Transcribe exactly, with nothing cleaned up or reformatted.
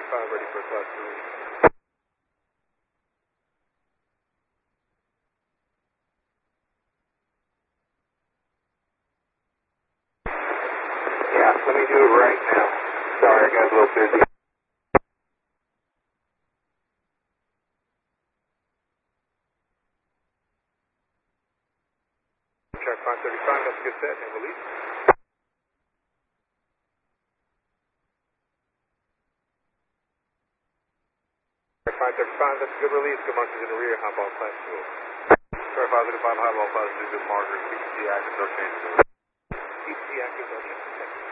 thirty-five, ready for class three. Yeah, let me do it right now. Sorry, I got a little busy. Track five thirty-five, let's get set and release. Track five thirty-five, that's a good release. Good markers in the rear, hot ball class two. Track five thirty-five, hot ball class two, good markers. P C active, no change. P C active, no change.